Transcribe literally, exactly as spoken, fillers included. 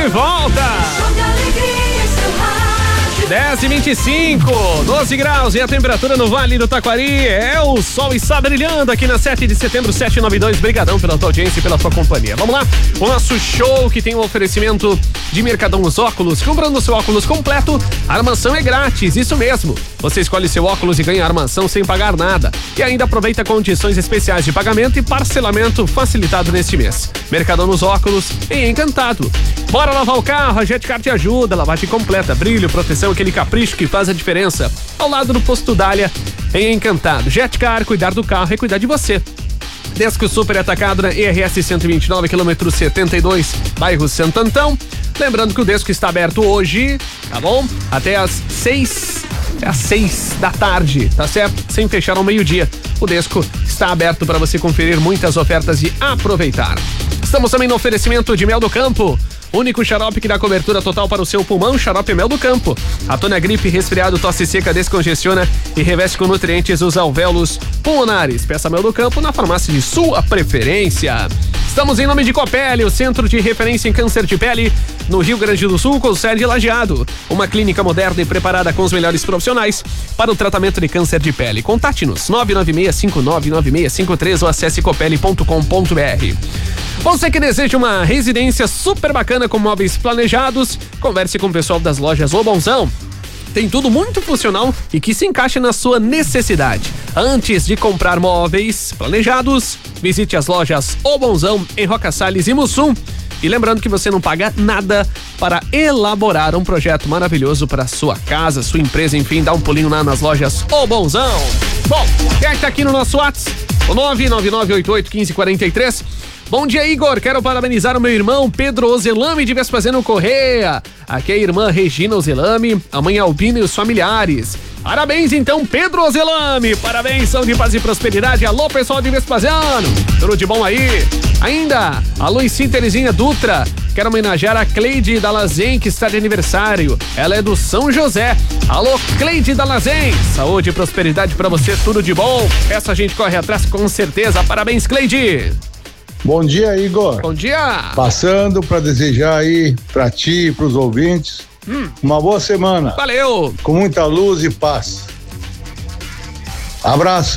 volta. dez e vinte e cinco, doze graus e a temperatura no Vale do Taquari. É, o sol está brilhando aqui na sete de setembro, setecentos e noventa e dois. Brigadão pela tua audiência e pela tua companhia. Vamos lá, o nosso show que tem um oferecimento de Mercadão Os Óculos. Comprando seu óculos completo, a armação é grátis, isso mesmo. Você escolhe seu óculos e ganha armação sem pagar nada. E ainda aproveita condições especiais de pagamento e parcelamento facilitado neste mês. Mercadão nos Óculos, em Encantado. Bora lavar o carro, a Jetcar te ajuda. Lavagem completa, brilho, proteção, aquele capricho que faz a diferença. Ao lado do posto Dália, em Encantado. Jetcar, cuidar do carro é cuidar de você. Desco Super Atacado na E R S cento e vinte e nove, quilômetro setenta e dois, bairro Santo Antão. Lembrando que o Desco está aberto hoje, tá bom? Até às seis, às seis da tarde, tá certo? Sem fechar ao meio-dia. O Desco está aberto para você conferir muitas ofertas e aproveitar. Estamos também no oferecimento de Mel do Campo. Único xarope que dá cobertura total para o seu pulmão, xarope Mel do Campo. Atona gripe, resfriado, tosse seca, descongestiona e reveste com nutrientes os alvéolos pulmonares. Peça Mel do Campo na farmácia de sua preferência. Estamos em nome de Copele, o centro de referência em câncer de pele no Rio Grande do Sul, com sede Lajeado. Uma clínica moderna e preparada com os melhores profissionais para o tratamento de câncer de pele. Contate-nos nove nove seis cinco nove nove seis cinco três ou acesse copele ponto com ponto br. Você que deseja uma residência super bacana com móveis planejados, converse com o pessoal das lojas O Bonzão. Tem tudo muito funcional e que se encaixa na sua necessidade. Antes de comprar móveis planejados, visite as lojas O Bonzão em Roca Salles e Mussum. E lembrando que você não paga nada para elaborar um projeto maravilhoso para sua casa, sua empresa, enfim, dá um pulinho lá nas lojas O Bonzão. Bom, quem é que tá aqui no nosso WhatsApp? O nove nove nove oito oito um cinco quatro três. Bom dia, Igor. Quero parabenizar o meu irmão Pedro Ozelame de Vespasiano Correia. Aqui é a irmã Regina Ozelame, a mãe Albina e os familiares. Parabéns, então, Pedro Ozelame. Parabéns, são de paz e prosperidade. Alô, pessoal de Vespasiano. Tudo de bom aí? Ainda, alô, e sim, Terezinha Dutra. Quero homenagear a Cleide Dalazen, que está de aniversário. Ela é do São José. Alô, Cleide Dalazen. Saúde e prosperidade pra você, tudo de bom. Essa a gente corre atrás com certeza. Parabéns, Cleide. Bom dia, Igor. Bom dia. Passando para desejar aí para ti e para os ouvintes hum. uma boa semana. Valeu. Com muita luz e paz. Abraço.